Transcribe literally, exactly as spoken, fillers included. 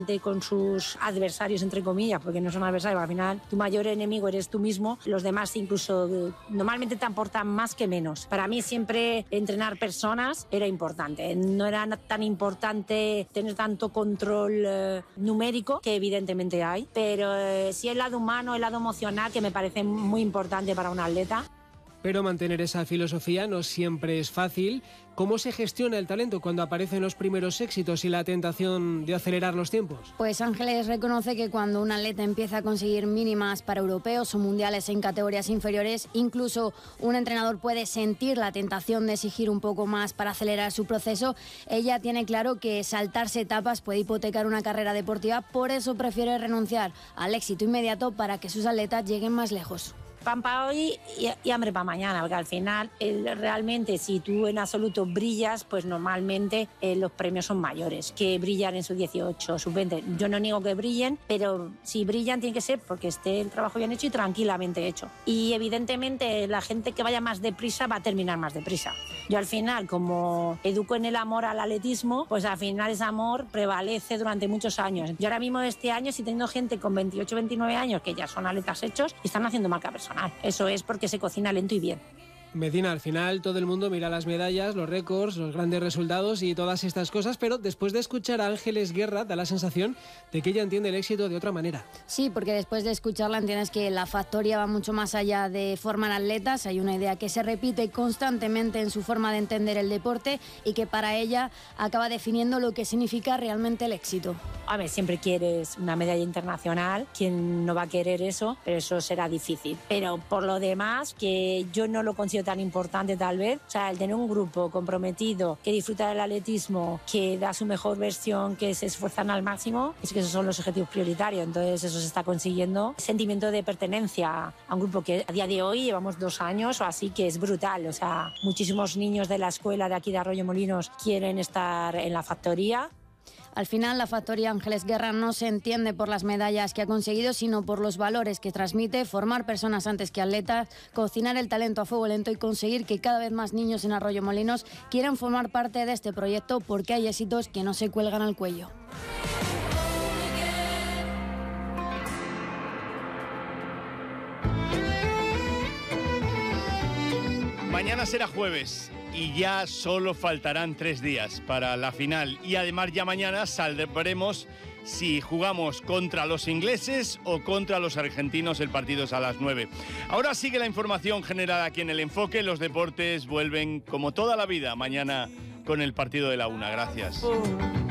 con sus adversarios, entre comillas, porque no son adversarios, al final tu mayor enemigo eres tú mismo, los demás incluso eh, normalmente te aportan más que menos. Para mí siempre entrenar personas era importante, no era tan importante tener tanto control eh, numérico, que evidentemente hay, pero eh, sí el lado humano, el lado emocional, que me parece muy importante para un atleta. Pero mantener esa filosofía no siempre es fácil. ¿Cómo se gestiona el talento cuando aparecen los primeros éxitos y la tentación de acelerar los tiempos? Pues Ángeles reconoce que cuando un atleta empieza a conseguir mínimas para europeos o mundiales en categorías inferiores, incluso un entrenador puede sentir la tentación de exigir un poco más para acelerar su proceso. Ella tiene claro que saltarse etapas puede hipotecar una carrera deportiva, por eso prefiere renunciar al éxito inmediato para que sus atletas lleguen más lejos. Pan para hoy y, y hambre para mañana, porque al final el, realmente si tú en absoluto brillas, pues normalmente eh, los premios son mayores, que brillan en sub dieciocho, sub veinte. Yo no niego que brillen, pero si brillan tiene que ser porque esté el trabajo bien hecho y tranquilamente hecho. Y evidentemente la gente que vaya más deprisa va a terminar más deprisa. Yo al final, como educo en el amor al atletismo, pues al final ese amor prevalece durante muchos años. Yo ahora mismo este año estoy teniendo gente con veintiocho, veintinueve años que ya son atletas hechos y están haciendo marca personal. Eso es porque se cocina lento y bien. Medina, al final todo el mundo mira las medallas, los récords, los grandes resultados y todas estas cosas, pero después de escuchar a Ángeles Guerra da la sensación de que ella entiende el éxito de otra manera. Sí, porque después de escucharla entiendes que la factoría va mucho más allá de formar atletas. Hay una idea que se repite constantemente en su forma de entender el deporte y que para ella acaba definiendo lo que significa realmente el éxito. A ver, siempre quieres una medalla internacional, ¿quién no va a querer eso? Pero eso será difícil. Pero por lo demás, que yo no lo considero tan importante tal vez, o sea, el tener un grupo comprometido, que disfruta del atletismo, que da su mejor versión, que se esfuerzan al máximo, es que esos son los objetivos prioritarios. Entonces eso se está consiguiendo. Sentimiento de pertenencia a un grupo que a día de hoy llevamos dos años o así, que es brutal. O sea, muchísimos niños de la escuela de aquí de Arroyo Molinos quieren estar en la factoría. Al final, la factoría Ángeles Guerra no se entiende por las medallas que ha conseguido, sino por los valores que transmite, formar personas antes que atletas, cocinar el talento a fuego lento y conseguir que cada vez más niños en Arroyo Molinos quieran formar parte de este proyecto, porque hay éxitos que no se cuelgan al cuello. Mañana será jueves y ya solo faltarán tres días para la final. Y además ya mañana sabremos si jugamos contra los ingleses o contra los argentinos. El partido es a las nueve. Ahora sigue la información generada aquí en El Enfoque. Los deportes vuelven como toda la vida mañana con el partido de la una. Gracias.